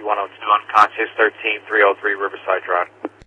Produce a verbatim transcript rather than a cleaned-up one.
one oh two unconscious, thirteen three oh three Riverside Drive.